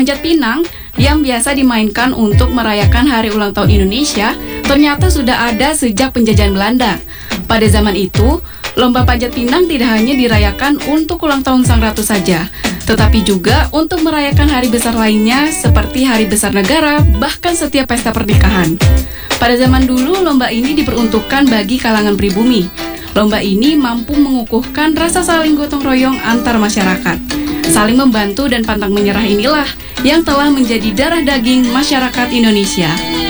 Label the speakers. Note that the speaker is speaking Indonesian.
Speaker 1: Panjat pinang yang biasa dimainkan untuk merayakan hari ulang tahun Indonesia ternyata sudah ada sejak penjajahan Belanda. Pada zaman itu, lomba panjat pinang tidak hanya dirayakan untuk ulang tahun Sang Ratu saja, tetapi juga untuk merayakan hari besar lainnya seperti hari besar negara, bahkan setiap pesta pernikahan. Pada zaman dulu, lomba ini diperuntukkan bagi kalangan pribumi. Lomba ini mampu mengukuhkan rasa saling gotong royong antar masyarakat. Saling membantu dan pantang menyerah inilah yang telah menjadi darah daging masyarakat Indonesia.